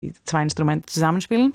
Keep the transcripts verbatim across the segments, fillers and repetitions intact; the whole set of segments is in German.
die zwei Instrumente zusammenspielen.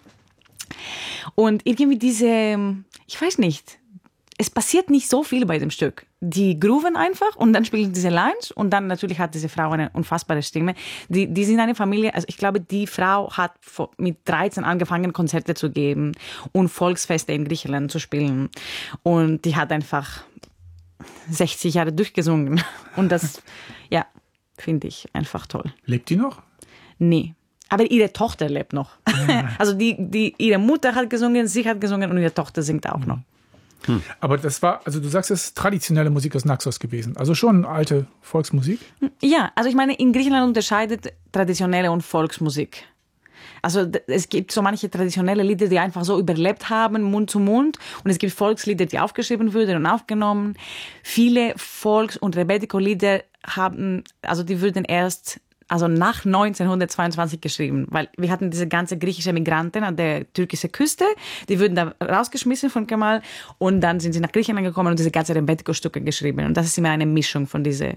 Und irgendwie diese, ich weiß nicht, es passiert nicht so viel bei dem Stück. Die grooven einfach und dann spielen diese Lines und dann natürlich hat diese Frau eine unfassbare Stimme. Die, die sind eine Familie, also ich glaube, die Frau hat mit dreizehn angefangen, Konzerte zu geben und Volksfeste in Griechenland zu spielen. Und die hat einfach sechzig Jahre durchgesungen. Und das, ja, finde ich einfach toll. Lebt die noch? Nee. Aber ihre Tochter lebt noch. Ja. Also die, die, ihre Mutter hat gesungen, sie hat gesungen und ihre Tochter singt auch noch. Hm. Aber das war, also du sagst, es ist traditionelle Musik aus Naxos gewesen. Also schon alte Volksmusik? Ja, also ich meine, in Griechenland unterscheidet traditionelle und Volksmusik. Also es gibt so manche traditionelle Lieder, die einfach so überlebt haben, Mund zu Mund. Und es gibt Volkslieder, die aufgeschrieben wurden und aufgenommen. Viele Volks- und Rebetiko-Lieder haben, also die wurden erst also nach neunzehnhundertzweiundzwanzig geschrieben, weil wir hatten diese ganze griechische Migranten an der türkischen Küste, die wurden da rausgeschmissen von Kemal und dann sind sie nach Griechenland gekommen und diese ganze Rebetiko-Stücke geschrieben. Und das ist immer eine Mischung von dieser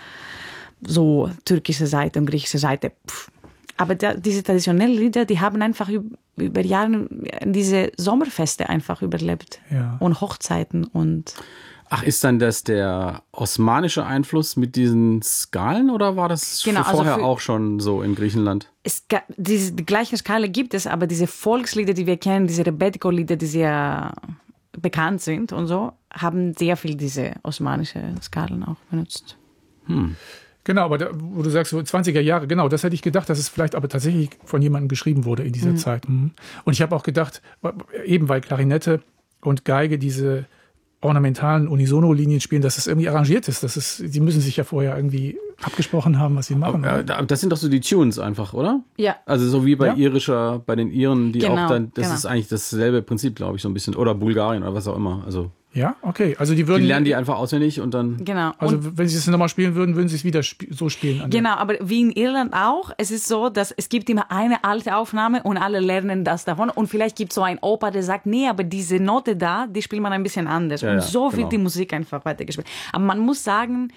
so türkische Seite und griechische Seite. Pff. Aber da, diese traditionellen Lieder, die haben einfach über Jahre diese Sommerfeste einfach überlebt. Ja. Und Hochzeiten und... Ach, ist dann das der osmanische Einfluss mit diesen Skalen oder war das genau, vorher also für, auch schon so in Griechenland? Es, diese, die gleiche Skala gibt es, aber diese Volkslieder, die wir kennen, diese Rebetiko-Lieder, die sehr bekannt sind und so, haben sehr viel diese osmanische Skalen auch benutzt. Hm. Genau, aber da, wo du sagst, so zwanziger Jahre, genau, das hätte ich gedacht, dass es vielleicht aber tatsächlich von jemandem geschrieben wurde in dieser mhm. Zeit. Und ich habe auch gedacht, eben weil Klarinette und Geige diese ornamentalen Unisono-Linien spielen, dass es irgendwie arrangiert ist. Das ist, sie müssen sich ja vorher irgendwie abgesprochen haben, was sie machen. Aber, das sind doch so die Tunes einfach, oder? Ja. Also so wie bei ja. irischer, bei den Iren, die genau, auch dann, das genau. ist eigentlich dasselbe Prinzip, glaube ich, so ein bisschen. Oder Bulgarien oder was auch immer. Also ja, okay. Also die würden. Die lernen die einfach auswendig und dann. Genau. Also und wenn sie es nochmal spielen würden, würden sie es wieder sp- so spielen. Genau, aber wie in Irland auch, es ist so, dass es gibt immer eine alte Aufnahme und alle lernen das davon. Und vielleicht gibt es so ein Opa, der sagt, nee, aber diese Note da, die spielt man ein bisschen anders. Ja, und ja, so genau. wird die Musik einfach weitergespielt. Aber man muss sagen,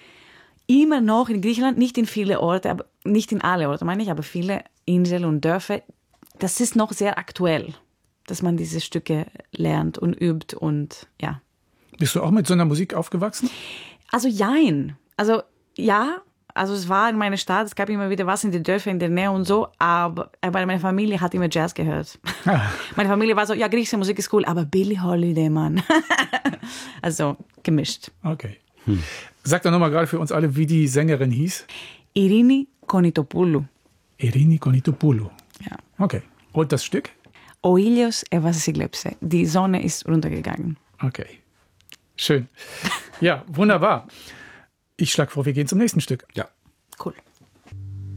immer noch in Griechenland, nicht in viele Orte, aber nicht in alle Orte, meine ich, aber viele Inseln und Dörfer, das ist noch sehr aktuell, dass man diese Stücke lernt und übt und ja. Bist du auch mit so einer Musik aufgewachsen? Also jein. Also ja, also es war in meiner Stadt, es gab immer wieder was in den Dörfern in der Nähe und so, aber, aber meine Familie hat immer Jazz gehört. Ah. Meine Familie war so, ja, griechische Musik ist cool, aber Billie Holiday, Mann. Also gemischt. Okay. Hm. Sag doch nochmal gerade für uns alle, wie die Sängerin hieß. Irini Konitopoulou. Irini Konitopoulou. Ja. Okay. Und das Stück? Ο ήλιος έβασε γλέψε. Die Sonne ist runtergegangen. Okay. Schön. Ja, wunderbar. Ich schlage vor, wir gehen zum nächsten Stück. Ja. Cool.